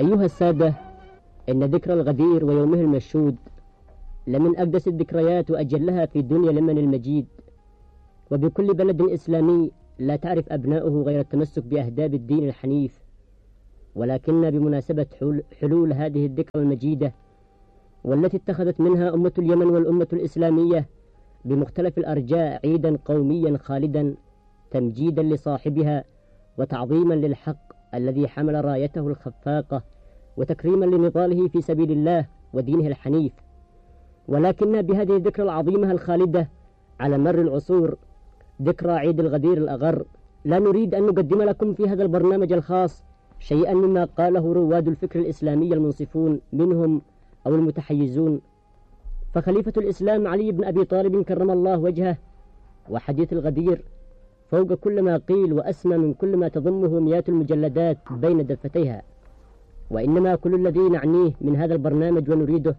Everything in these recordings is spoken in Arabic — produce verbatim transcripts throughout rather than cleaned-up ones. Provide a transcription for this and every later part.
أيها السادة، إن ذكرى الغدير ويومه المشهود لمن أقدس الذكريات وأجلها في الدنيا لمن المجيد. وبكل بلد إسلامي لا تعرف أبناؤه غير التمسك بأهداب الدين الحنيف، ولكن بمناسبة حلول هذه الذكرى المجيدة والتي اتخذت منها أمة اليمن والأمة الإسلامية بمختلف الأرجاء عيدا قوميا خالدا تمجيدا لصاحبها وتعظيما للحق الذي حمل رايته الخفاقة وتكريما لنضاله في سبيل الله ودينه الحنيف. ولكن بهذه الذكرى العظيمة الخالدة على مر العصور، ذكرى عيد الغدير الأغر، لا نريد أن نقدم لكم في هذا البرنامج الخاص شيئا مما قاله رواد الفكر الإسلامي المنصفون منهم أو المتحيزون. فخليفة الإسلام علي بن أبي طالب كرم الله وجهه وحديث الغدير فوق كل ما قيل وأسمى من كل ما تضمه مئات المجلدات بين دفتيها. وإنما كل الذي نعنيه من هذا البرنامج ونريده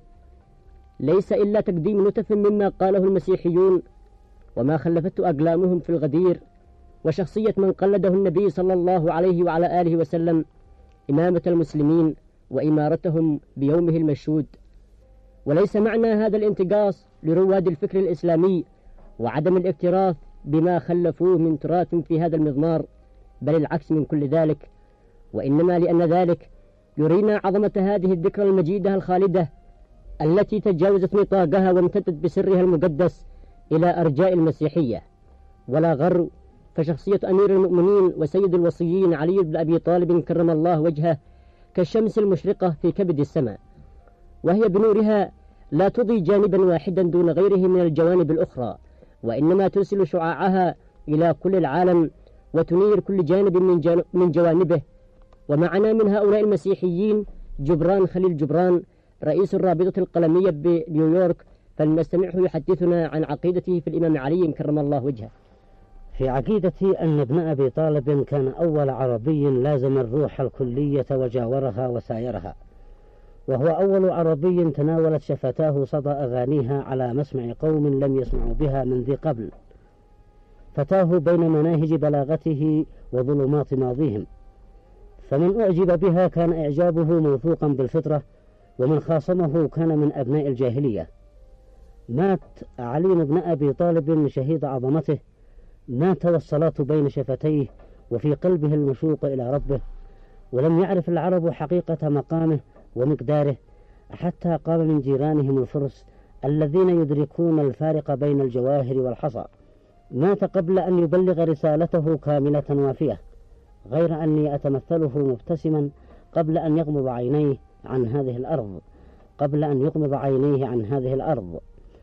ليس إلا تقديم نتف مما قاله المسيحيون وما خلفته أقلامهم في الغدير، وشخصية من قلده النبي صلى الله عليه وعلى آله وسلم إمامة المسلمين وإمارتهم بيومه المشهود. وليس معنى هذا الانتقاص لرواد الفكر الإسلامي وعدم الاكتراث بما خلفوه من تراث في هذا المضمار، بل العكس من كل ذلك، وإنما لأن ذلك يرينا عظمة هذه الذكرى المجيدة الخالدة التي تجاوزت نطاقها وامتدت بسرها المقدس إلى أرجاء المسيحية. ولا غر، فشخصية أمير المؤمنين وسيد الوصيين علي بن أبي طالب كرم الله وجهه كالشمس المشرقة في كبد السماء، وهي بنورها لا تضي جانبا واحدا دون غيره من الجوانب الأخرى، وإنما ترسل شعاعها إلى كل العالم وتنير كل جانب من, جانب من جوانبه. ومعنا من هؤلاء المسيحيين جبران خليل جبران رئيس الرابطة القلمية بنيويورك، فلنستمعه يحدثنا عن عقيدته في الإمام علي كرم الله وجهه. في عقيدتي أن ابن أبي طالب كان أول عربي لازم الروح الكلية وجاورها وسايرها، وهو أول عربي تناولت شفتاه صدى أغانيها على مسمع قوم لم يسمعوا بها من ذي قبل، فتاه بين مناهج بلاغته وظلمات ماضيهم. فمن أعجب بها كان إعجابه موثوقا بالفطرة، ومن خاصمه كان من أبناء الجاهلية. مات علي بن أبي طالب شهيد عظمته، مات والصلاة بين شفتيه وفي قلبه المشوق إلى ربه، ولم يعرف العرب حقيقة مقامه ومقداره حتى قام من جيرانهم الفرس الذين يدركون الفارق بين الجواهر والحصى. مات قبل أن يبلغ رسالته كاملة وافية، غير أني أتمثله مبتسما قبل أن يغمض عينيه عن هذه الأرض قبل أن يغمض عينيه عن هذه الأرض.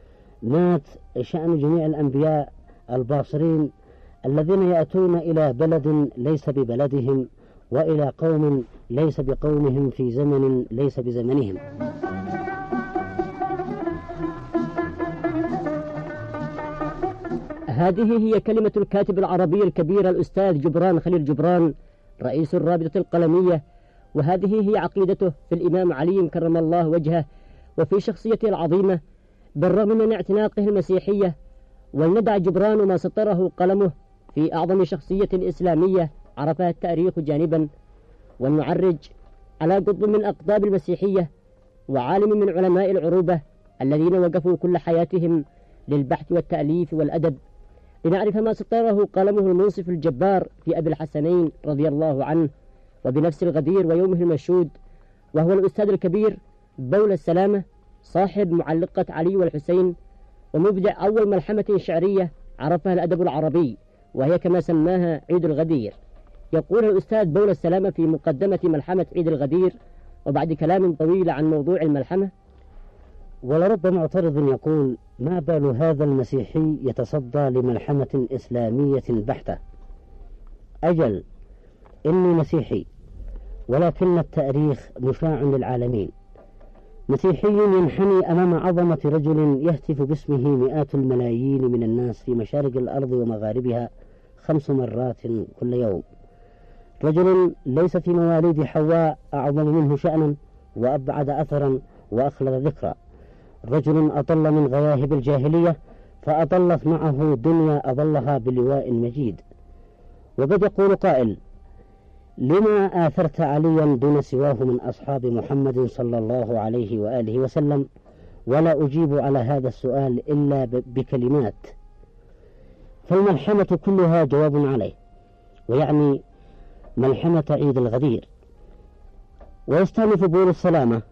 مات شأن جميع الأنبياء الباصرين الذين يأتون إلى بلد ليس ببلدهم وإلى قوم ليس بقومهم في زمن ليس بزمنهم. هذه هي كلمة الكاتب العربي الكبير الأستاذ جبران خليل جبران رئيس الرابطة القلمية، وهذه هي عقيدته في الإمام علي كرم الله وجهه وفي شخصيته العظيمة بالرغم من اعتناقه المسيحية. ولندع جبران ما سطره قلمه في أعظم شخصية إسلامية عرفها التاريخ جانبا، ونعرج على قطب من أقطاب المسيحية وعالم من علماء العروبة الذين وقفوا كل حياتهم للبحث والتأليف والأدب، لنعرف ما سطره قلمه المنصف الجبار في أبي الحسنين رضي الله عنه وبنفس الغدير ويومه المشهود، وهو الأستاذ الكبير بول السلامة صاحب معلقة علي والحسين ومبدع أول ملحمة شعرية عرفها الأدب العربي، وهي كما سماها عيد الغدير. يقول الأستاذ بول السلامة في مقدمة ملحمة عيد الغدير وبعد كلام طويل عن موضوع الملحمة: ولرب معترض يقول: ما بال هذا المسيحي يتصدى لملحمة إسلامية بحتة؟ أجل، إني مسيحي، ولكن التاريخ مشاع للعالمين. مسيحي ينحني أمام عظمة رجل يهتف باسمه مئات الملايين من الناس في مشارق الأرض ومغاربها خمس مرات كل يوم. رجل ليس في مواليد حواء أعظم منه شأنا وأبعد أثرا وأخلد ذكرى. رجل أطل من غواهب الجاهلية فأطلت معه دنيا أظلها بلواء مجيد. وقد يقول قائل: لما آثرت عليا دون سواه من أصحاب محمد صلى الله عليه وآله وسلم؟ ولا أجيب على هذا السؤال إلا بكلمات، فالملحمة كلها جواب عليه، ويعني ملحمة عيد الغدير. ويستأنف بول السلامة